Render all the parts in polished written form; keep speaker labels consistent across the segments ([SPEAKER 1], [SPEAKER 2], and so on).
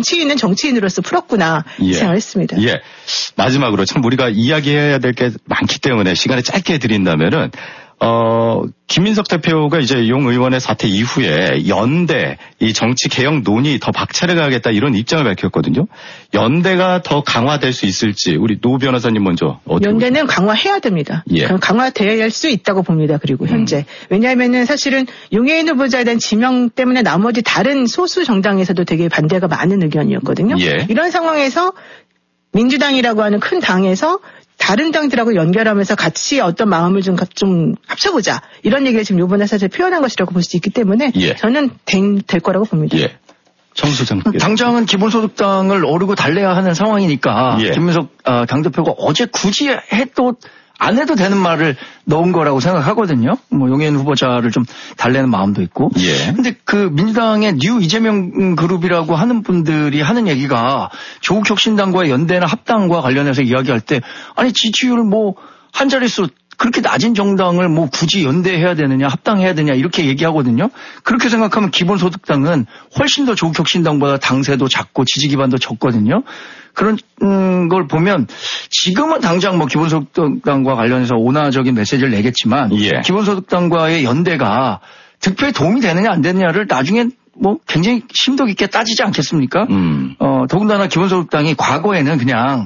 [SPEAKER 1] 정치인은 정치인으로서 풀었구나 생각했습니다.
[SPEAKER 2] 예. 마지막으로 참 우리가 이야기해야 될 게 많기 때문에 시간을 짧게 드린다면은 김민석 대표가 이제 용 의원의 사퇴 이후에 연대, 이 정치 개혁 논의 더 박차를 가하겠다 이런 입장을 밝혔거든요. 연대가 더 강화될 수 있을지 우리 노 변호사님 먼저 어떻게
[SPEAKER 1] 연대는
[SPEAKER 2] 보십니까?
[SPEAKER 1] 강화해야 됩니다.
[SPEAKER 2] 예.
[SPEAKER 1] 강화될 수 있다고 봅니다. 그리고 현재. 왜냐하면은 사실은 용해인 후보자에 대한 지명 때문에 나머지 다른 소수 정당에서도 되게 반대가 많은 의견이었거든요.
[SPEAKER 2] 예.
[SPEAKER 1] 이런 상황에서 민주당이라고 하는 큰 당에서 다른 당들하고 연결하면서 같이 어떤 마음을 좀 합쳐보자. 이런 얘기를 지금 이번에 사실 표현한 것이라고 볼 수 있기 때문에 저는 될 거라고 봅니다.
[SPEAKER 2] 예. 정수장.
[SPEAKER 3] 당장은 기본소득당을 오르고 달래야 하는 상황이니까 김민석 당대표가 어제 굳이 안 해도 되는 말을 넣은 거라고 생각하거든요. 뭐 용해인 후보자를 좀 달래는 마음도 있고. 근데 그 민주당의 뉴 이재명 그룹이라고 하는 분들이 하는 얘기가 조국 혁신당과의 연대나 합당과 관련해서 이야기할 때 아니 지지율 뭐 한 자릿수 그렇게 낮은 정당을 뭐 굳이 연대해야 되느냐 합당해야 되냐 이렇게 얘기하거든요. 그렇게 생각하면 기본소득당은 훨씬 더 조국 혁신당보다 당세도 작고 지지 기반도 적거든요. 그런 걸 보면 지금은 당장 뭐 기본소득당과 관련해서 온화적인 메시지를 내겠지만 기본소득당과의 연대가 득표에 도움이 되느냐 안 되느냐를 나중에 뭐 굉장히 심도 깊게 따지지 않겠습니까? 더군다나 기본소득당이 과거에는 그냥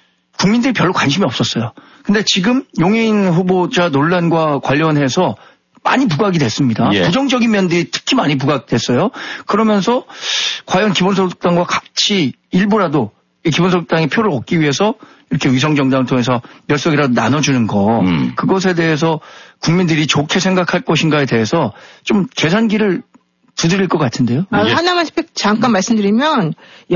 [SPEAKER 3] 국민들이 별로 관심이 없었어요. 근데 지금 용해인 후보자 논란과 관련해서 많이 부각이 됐습니다. 부정적인 면들이 특히 많이 부각됐어요. 그러면서 과연 기본소득당과 같이 일부라도 기본소득당의 표를 얻기 위해서 이렇게 위성정당을 통해서 몇 석이라도 나눠주는 거 그것에 대해서 국민들이 좋게 생각할 것인가에 대해서 좀 계산기를 두드릴 것 같은데요.
[SPEAKER 1] 하나만 잠깐 말씀드리면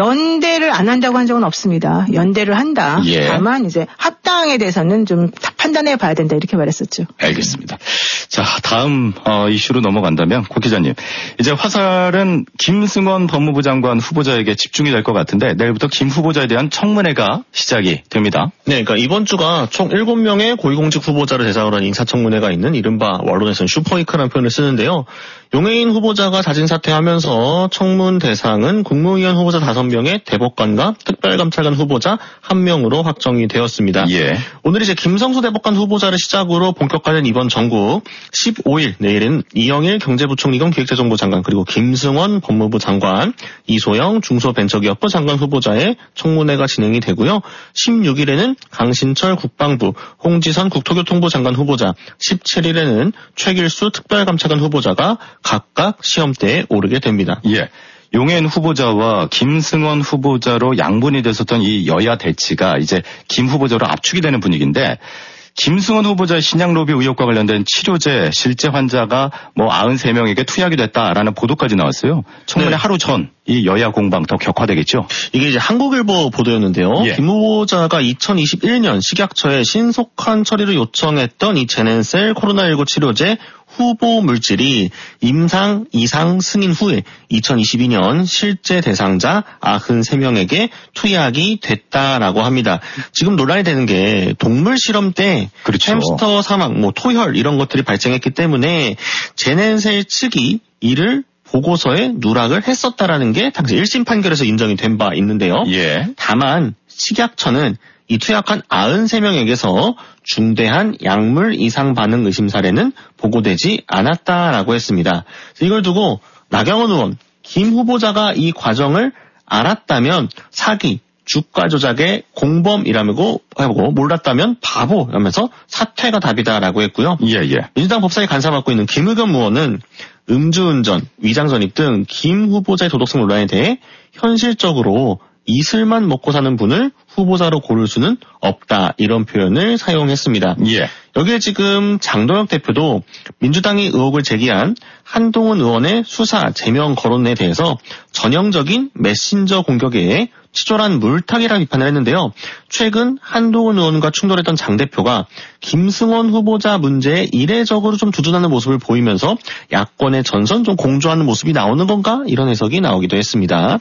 [SPEAKER 1] 연대를 안 한다고 한 적은 없습니다. 연대를 한다. 다만 이제 합당에 대해서는 좀 판단해 봐야 된다 이렇게 말했었죠.
[SPEAKER 2] 알겠습니다. 자, 다음 이슈로 넘어간다면 고 기자님. 이제 화살은 김승원 법무부 장관 후보자에게 집중이 될 것 같은데 내일부터 김 후보자에 대한 청문회가 시작이 됩니다.
[SPEAKER 4] 네, 그러니까 이번 주가 총 7명의 고위공직 후보자를 대상으로 한 인사청문회가 있는 이른바 언론에서는 슈퍼위크라는 표현을 쓰는데요. 용해인 후보자가 자진 사퇴하면서 청문 대상은 국무위원 후보자 5명의 대법관과 특별감찰관 후보자 1명으로 확정이 되었습니다. 오늘 이제 김성수 대법관 후보자를 시작으로 본격화된 이번 정국 15일 내일은 이영일 경제부총리 겸 기획재정부 장관 그리고 김승원 법무부 장관, 이소영 중소벤처기업부 장관 후보자의 청문회가 진행이 되고요. 16일에는 강신철 국방부, 홍지선 국토교통부 장관 후보자, 17일에는 최길수 특별감찰관 후보자가 각각 시험대에 오르게 됩니다.
[SPEAKER 2] 용해인 후보자와 김승원 후보자로 양분이 됐었던 이 여야 대치가 이제 김 후보자로 압축이 되는 분위기인데 김승원 후보자의 신약 로비 의혹과 관련된 치료제 실제 환자가 뭐 93명에게 투약이 됐다라는 보도까지 나왔어요. 청문회 하루 전 이 여야 공방 더 격화되겠죠?
[SPEAKER 4] 이게 이제 한국일보 보도였는데요. 김 후보자가 2021년 식약처에 신속한 처리를 요청했던 이 제넨셀 코로나19 치료제 후보 물질이 임상, 이상 승인 후에 2022년 실제 대상자 93명에게 투약이 됐다라고 합니다. 지금 논란이 되는 게 동물 실험 때 햄스터 사망, 뭐 토혈 이런 것들이 발생했기 때문에 제넨셀 측이 이를 보고서에 누락을 했었다라는 게 당시 1심 판결에서 인정이 된 바 있는데요. 다만 식약처는 이 투약한 93명에게서 중대한 약물 이상 반응 의심 사례는 보고되지 않았다라고 했습니다. 이걸 두고 나경원 의원, 김 후보자가 이 과정을 알았다면 사기, 주가 조작의 공범이라고 하고 몰랐다면 바보라면서 사퇴가 답이다라고 했고요. 민주당 법사위 간사 맡고 있는 김의겸 의원은 음주운전, 위장전입 등 김 후보자의 도덕성 논란에 대해 현실적으로 이슬만 먹고 사는 분을 후보자로 고를 수는 없다 이런 표현을 사용했습니다. 여기에 지금 장동혁 대표도 민주당이 의혹을 제기한 한동훈 의원의 수사 제명 거론에 대해서 전형적인 메신저 공격에 치졸한 물타기라 비판을 했는데요. 최근 한동훈 의원과 충돌했던 장 대표가 김승원 후보자 문제에 이례적으로 좀 두둔하는 모습을 보이면서 야권의 전선 좀 공조하는 모습이 나오는 건가? 이런 해석이 나오기도 했습니다.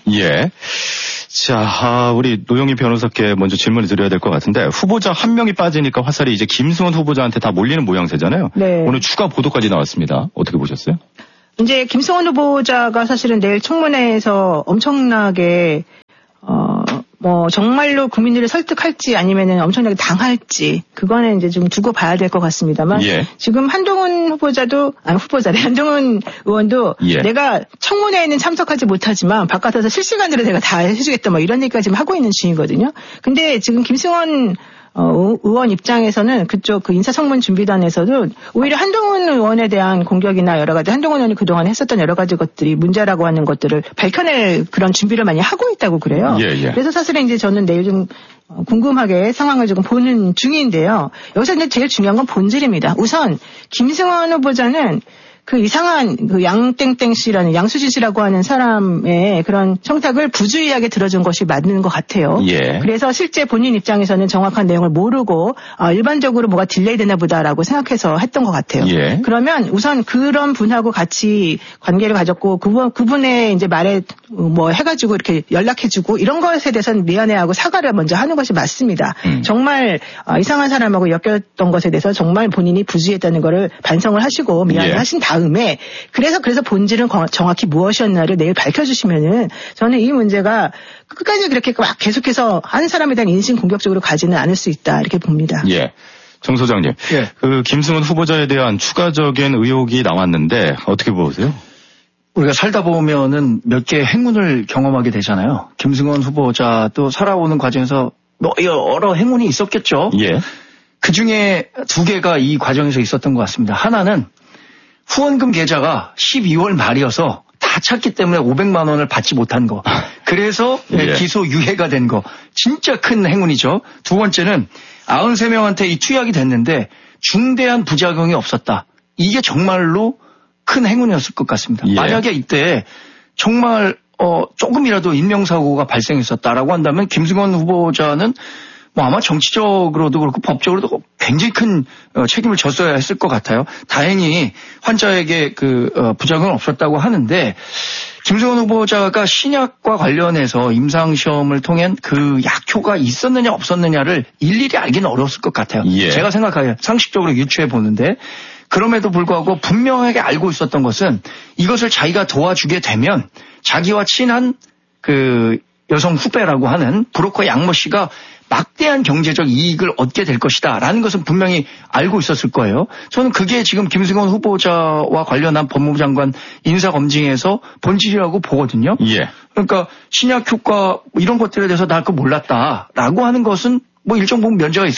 [SPEAKER 2] 자, 우리 노영희 변호사께 먼저 질문을 드려야 될 것 같은데 후보자 한 명이 빠지니까 화살이 이제 김승원 후보자한테 다 몰리는 모양새잖아요. 오늘 추가 보도까지 나왔습니다. 어떻게 보셨어요?
[SPEAKER 1] 이제 김승원 후보자가 사실은 내일 청문회에서 엄청나게 정말로 국민들을 설득할지 아니면은 엄청나게 당할지, 그거는 이제 좀 두고 봐야 될 것 같습니다만, 지금 한동훈 한동훈 의원도 내가 청문회에는 참석하지 못하지만 바깥에서 실시간으로 내가 다 해주겠다 이런 얘기까지 지금 하고 있는 중이거든요. 근데 지금 김승원 의원 입장에서는 그쪽 그 인사청문 준비단에서도 오히려 한동훈 의원에 대한 공격이나 여러 가지 한동훈 의원이 그동안 했었던 여러 가지 것들이 문제라고 하는 것들을 밝혀낼 그런 준비를 많이 하고 있다고 그래요. 그래서 사실은 이제 저는 내일 좀 궁금하게 상황을 조금 보는 중인데요. 여기서 이제 제일 중요한 건 본질입니다. 우선 김승원 후보자는 그 이상한 그 양땡땡 씨라는 양수진 씨라고 하는 사람의 그런 청탁을 부주의하게 들어준 것이 맞는 것 같아요. 그래서 실제 본인 입장에서는 정확한 내용을 모르고 일반적으로 뭐가 딜레이 되나 보다라고 생각해서 했던 것 같아요. 그러면 우선 그런 분하고 같이 관계를 가졌고 그분의 이제 말에 해가지고 이렇게 연락해주고 이런 것에 대해서는 미안해하고 사과를 먼저 하는 것이 맞습니다. 정말 이상한 사람하고 엮였던 것에 대해서 정말 본인이 부주의했다는 거를 반성을 하시고 미안해하신 다음에 그래서 본질은 정확히 무엇이었나를 내일 밝혀주시면은 저는 이 문제가 끝까지 그렇게 막 계속해서 한 사람에 대한 인신 공격적으로 가지는 않을 수 있다 이렇게 봅니다.
[SPEAKER 2] 정 소장님, 그 김승원 후보자에 대한 추가적인 의혹이 나왔는데 어떻게 보세요?
[SPEAKER 3] 우리가 살다 보면은 몇 개의 행운을 경험하게 되잖아요. 김승원 후보자도 살아오는 과정에서 여러 행운이 있었겠죠. 그 중에 2개가 이 과정에서 있었던 것 같습니다. 하나는 후원금 계좌가 12월 말이어서 다 찼기 때문에 500만 원을 받지 못한 거. 그래서 기소 유예가 된 거. 진짜 큰 행운이죠. 두 번째는 93명한테 이 투약이 됐는데 중대한 부작용이 없었다. 이게 정말로 큰 행운이었을 것 같습니다. 만약에 이때 정말 조금이라도 인명사고가 발생했었다라고 한다면 김승원 후보자는 아마 정치적으로도 그렇고 법적으로도 굉장히 큰 책임을 졌어야 했을 것 같아요. 다행히 환자에게 부작용은 없었다고 하는데 김승원 후보자가 신약과 관련해서 임상시험을 통한 그 약효가 있었느냐 없었느냐를 일일이 알기는 어려웠을 것 같아요. 제가 생각하기에 상식적으로 유추해 보는데 그럼에도 불구하고 분명하게 알고 있었던 것은 이것을 자기가 도와주게 되면 자기와 친한 그 여성 후배라고 하는 브로커 양모 씨가 막대한 경제적 이익을 얻게 될 것이다 라는 것은 분명히 알고 있었을 거예요. 저는 그게 지금 김승원 후보자와 관련한 법무부 장관 인사검증에서 본질이라고 보거든요. 그러니까 신약 효과 이런 것들에 대해서 나 그거 몰랐다라고 하는 것은 일정 부분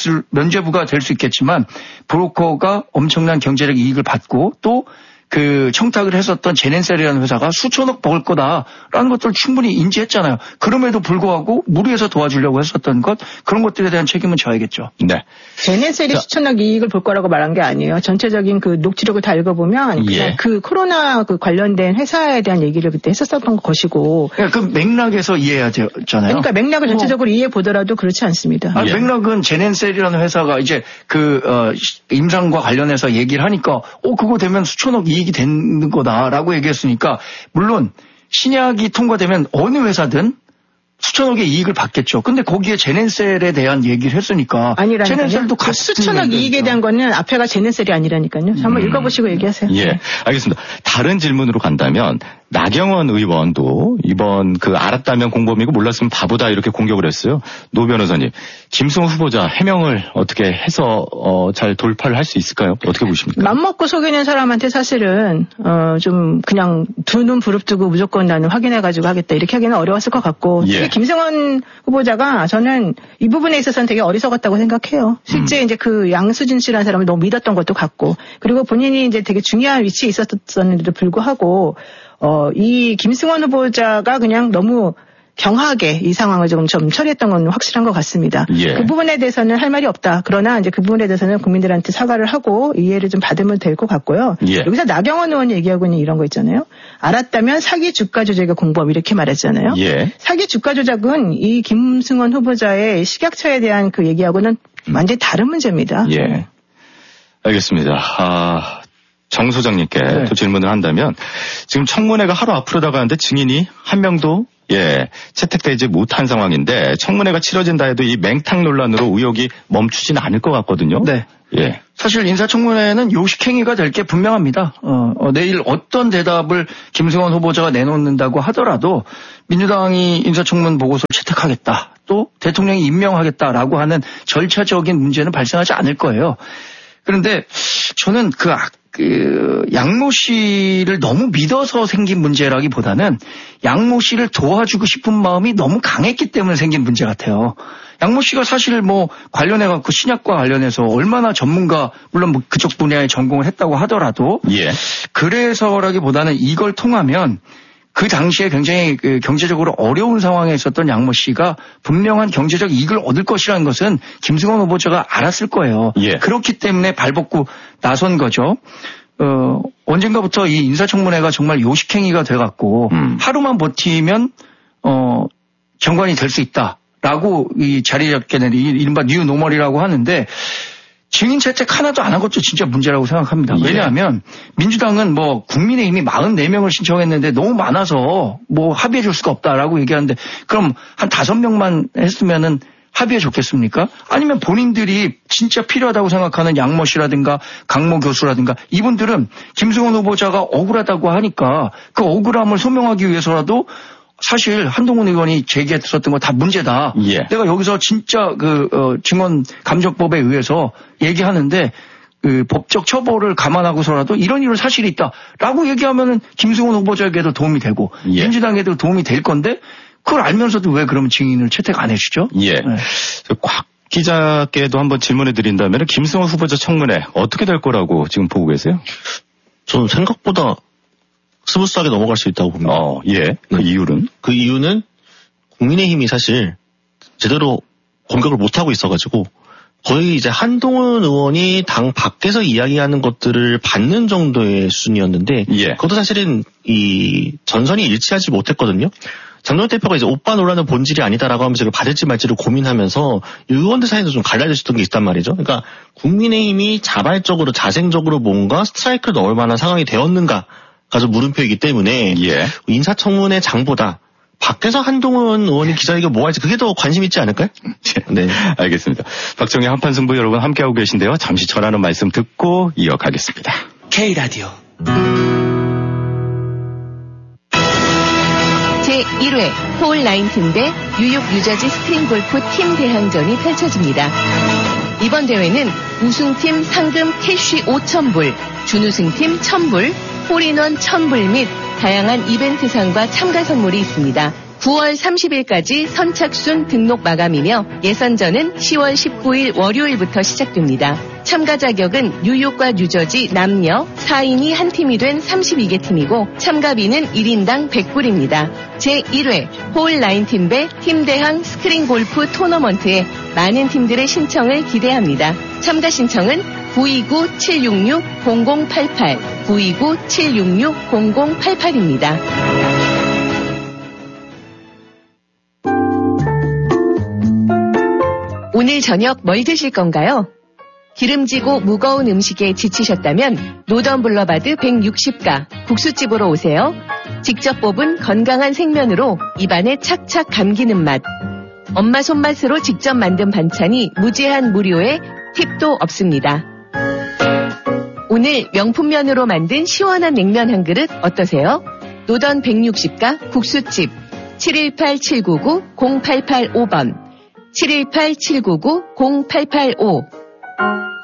[SPEAKER 3] 면죄부가 될 수 있겠지만 브로커가 엄청난 경제적 이익을 받고 또 그 청탁을 했었던 제넨셀이라는 회사가 수천억 벌 거다라는 것들을 충분히 인지했잖아요. 그럼에도 불구하고 무리해서 도와주려고 했었던 것 그런 것들에 대한 책임은 져야겠죠.
[SPEAKER 1] 제넨셀이 수천억 이익을 볼 거라고 말한 게 아니에요. 전체적인 그 녹취록을 다 읽어보면 그냥 그 코로나 관련된 회사에 대한 얘기를 그때 했었던 것이고.
[SPEAKER 3] 그 맥락에서 이해해야 되잖아요.
[SPEAKER 1] 그러니까 맥락을 전체적으로 이해해 보더라도 그렇지 않습니다.
[SPEAKER 3] 맥락은 제넨셀이라는 회사가 이제 임상과 관련해서 얘기를 하니까 그거 되면 수천억 이익이 되는 거다라고 얘기했으니까 물론 신약이 통과되면 어느 회사든 수천억의 이익을 받겠죠. 근데 거기에 제넨셀에 대한 얘기를 했으니까 제넨셀도
[SPEAKER 1] 그 수천억 이익에 대한 거는 앞에가 제넨셀이 아니라니까요. 한번 읽어보시고 얘기하세요.
[SPEAKER 2] 알겠습니다. 다른 질문으로 간다면 나경원 의원도 이번 알았다면 공범이고 몰랐으면 바보다 이렇게 공격을 했어요. 노 변호사님, 김승원 후보자 해명을 어떻게 해서 잘 돌파를 할 수 있을까요? 어떻게 보십니까?
[SPEAKER 1] 맘먹고 속이는 사람한테 사실은 좀 그냥 두 눈 부릅뜨고 무조건 나는 확인해가지고 하겠다 이렇게 하기는 어려웠을 것 같고 특히 김승원 후보자가 저는 이 부분에 있어서는 되게 어리석었다고 생각해요. 실제 이제 그 양수진 씨라는 사람을 너무 믿었던 것도 같고 그리고 본인이 이제 되게 중요한 위치에 있었었는데도 불구하고 이 김승원 후보자가 그냥 너무 경하게 이 상황을 좀 처리했던 건 확실한 것 같습니다. 그 부분에 대해서는 할 말이 없다. 그러나 이제 그 부분에 대해서는 국민들한테 사과를 하고 이해를 좀 받으면 될 것 같고요. 여기서 나경원 의원 얘기하고 있는 이런 거 있잖아요. 알았다면 사기 주가 조작의 공범 이렇게 말했잖아요. 사기 주가 조작은 이 김승원 후보자의 식약처에 대한 그 얘기하고는 완전히 다른 문제입니다.
[SPEAKER 2] 알겠습니다. 정 소장님께 또 질문을 한다면 지금 청문회가 하루 앞으로 다가는데 증인이 한 명도 예, 채택되지 못한 상황인데 청문회가 치러진다 해도 이 맹탕 논란으로 의혹이 멈추지는 않을 것 같거든요.
[SPEAKER 3] 네. 예. 사실 인사청문회는 요식행위가 될 게 분명합니다. 내일 어떤 대답을 김승원 후보자가 내놓는다고 하더라도 민주당이 인사청문 보고서를 채택하겠다. 또 대통령이 임명하겠다라고 하는 절차적인 문제는 발생하지 않을 거예요. 그런데 저는 양모 씨를 너무 믿어서 생긴 문제라기보다는 양모 씨를 도와주고 싶은 마음이 너무 강했기 때문에 생긴 문제 같아요. 양모 씨가 사실 관련해갖고 신약과 관련해서 얼마나 전문가, 물론 그쪽 분야에 전공을 했다고 하더라도. 예. 그래서라기보다는 이걸 통하면 그 당시에 굉장히 경제적으로 어려운 상황에 있었던 양모 씨가 분명한 경제적 이익을 얻을 것이라는 것은 김승원 후보자가 알았을 거예요. 예. 그렇기 때문에 발벗고 나선 거죠. 언젠가부터 이 인사청문회가 정말 요식행위가 돼갖고 하루만 버티면 경관이 될 수 있다라고 이 자리 잡게 된 이른바 뉴노멀이라고 하는데 증인 채택 하나도 안 한 것도 진짜 문제라고 생각합니다. 왜냐하면 민주당은 국민의힘이 44명을 신청했는데 너무 많아서 합의해 줄 수가 없다라고 얘기하는데 그럼 한 5명만 했으면은 합의해 줬겠습니까? 아니면 본인들이 진짜 필요하다고 생각하는 양모 씨라든가 강모 교수라든가 이분들은 김승원 후보자가 억울하다고 하니까 그 억울함을 소명하기 위해서라도 사실 한동훈 의원이 제기했었던 거 다 문제다. 예. 내가 여기서 진짜 증언 감정법에 의해서 얘기하는데 법적 처벌을 감안하고서라도 이런 사실이 있다라고 얘기하면은 김승원 후보자에게도 도움이 되고 예. 민주당에도 도움이 될 건데 그걸 알면서도 왜 그러면 증인을 채택 안 해주죠? 예. 네.
[SPEAKER 2] 곽 기자께도 한번 질문해 드린다면 김승원 후보자 청문회 어떻게 될 거라고 지금 보고 계세요?
[SPEAKER 4] 저는 생각보다 스무스하게 넘어갈 수 있다고 봅니다.
[SPEAKER 2] 예. 그 이유는?
[SPEAKER 4] 그 이유는 국민의힘이 사실 제대로 공격을 못하고 있어가지고 거의 이제 한동훈 의원이 당 밖에서 이야기하는 것들을 받는 정도의 수준이었는데 예. 그것도 사실은 이 전선이 일치하지 못했거든요. 장동혁 대표가 이제 오빠 논란은 본질이 아니다라고 하면서 이걸 받을지 말지를 고민하면서 의원들 사이에서 좀 갈라졌던 게 있단 말이죠. 그러니까 국민의힘이 자발적으로 자생적으로 뭔가 스트라이크를 넣을 만한 상황이 되었는가 가서 물음표이기 때문에 예. 인사청문회 장보다 밖에서 한동훈 의원이 기자회견 뭐 할지 그게 더 관심 있지 않을까요?
[SPEAKER 2] 네, 알겠습니다. 박정희 한판 승부 여러분 함께하고 계신데요. 잠시 전하는 말씀 듣고 이어가겠습니다.
[SPEAKER 5] K라디오
[SPEAKER 6] 제1회 홀19 대 뉴욕 뉴저지 스크린 골프 팀 대항전이 펼쳐집니다. 이번 대회는 우승팀 상금 캐시 5,000불, 준우승팀 1,000불, 홀인원 1,000불 및 다양한 이벤트상과 참가 선물이 있습니다. 9월 30일까지 선착순 등록 마감이며 예선전은 10월 19일 월요일부터 시작됩니다. 참가 자격은 뉴욕과 뉴저지 남녀 4인이 한 팀이 된 32개 팀이고 참가비는 1인당 100불입니다. 제1회 홀19 배 팀대항 스크린 골프 토너먼트에 많은 팀들의 신청을 기대합니다. 참가 신청은 929-766-0088, 929-766-0088입니다. 오늘 저녁 뭘 드실 건가요? 기름지고 무거운 음식에 지치셨다면 노던블러바드 160가 국수집으로 오세요. 직접 뽑은 건강한 생면으로 입안에 착착 감기는 맛. 엄마 손맛으로 직접 만든 반찬이 무제한 무료에 팁도 없습니다. 오늘 명품면으로 만든 시원한 냉면 한 그릇 어떠세요? 노던 160가 국수집 718-799-0885번 718-799-0885